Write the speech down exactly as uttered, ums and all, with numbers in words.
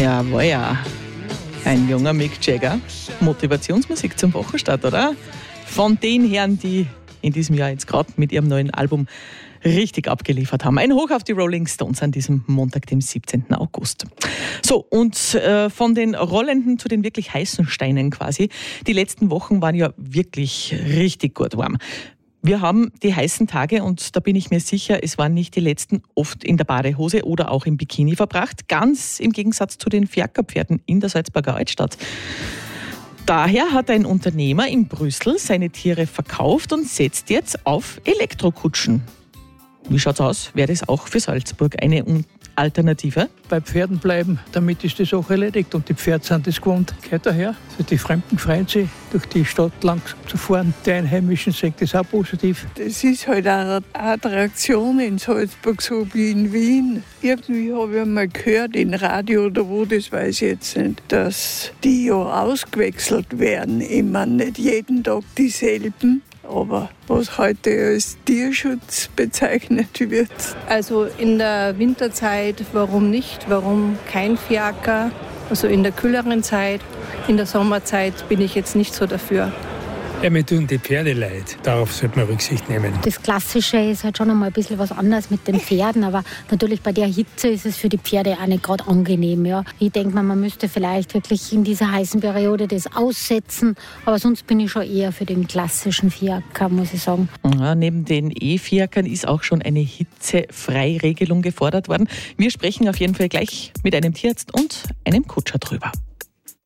Jawohl, ja. Ein junger Mick Jagger. Motivationsmusik zum Wochenstart, oder? Von den Herren, die in diesem Jahr jetzt gerade mit ihrem neuen Album richtig abgeliefert haben. Ein Hoch auf die Rolling Stones an diesem Montag, dem siebzehnten August. So, und äh, von den rollenden zu den wirklich heißen Steinen quasi. Die letzten Wochen waren ja wirklich richtig gut warm. Wir haben die heißen Tage, und da bin ich mir sicher, es waren nicht die letzten, oft in der Badehose oder auch im Bikini verbracht. Ganz im Gegensatz zu den Fiakerpferden in der Salzburger Altstadt. Daher hat ein Unternehmer in Brüssel seine Tiere verkauft und setzt jetzt auf Elektrokutschen. Wie schaut's aus? Wäre das auch für Salzburg eine Alternative? Bei Pferden bleiben, damit ist das auch erledigt. Und die Pferde sind das gewohnt. Gehört daher. Also die Fremden freuen sich, durch die Stadt langsam zu fahren. Die Einheimischen sehen das auch positiv. Das ist halt eine Attraktion in Salzburg, so wie in Wien. Irgendwie habe ich einmal gehört, im Radio oder wo, das weiß ich jetzt nicht, dass die ja ausgewechselt werden. Ich meine, nicht jeden Tag dieselben. Aber was heute als Tierschutz bezeichnet wird. Also in der Winterzeit, warum nicht? Warum kein Fiaker? Also in der kühleren Zeit, in der Sommerzeit bin ich jetzt nicht so dafür. Ja, mir tun die Pferde leid. Darauf sollte man Rücksicht nehmen. Das Klassische ist halt schon einmal ein bisschen was anderes mit den Pferden, aber natürlich bei der Hitze ist es für die Pferde auch nicht gerade angenehm. Ja. Ich denke mal, man müsste vielleicht wirklich in dieser heißen Periode das aussetzen, aber sonst bin ich schon eher für den klassischen Fiaker, muss ich sagen. Ja, neben den E-Fiakern ist auch schon eine Hitzefreiregelung gefordert worden. Wir sprechen auf jeden Fall gleich mit einem Tierarzt und einem Kutscher drüber.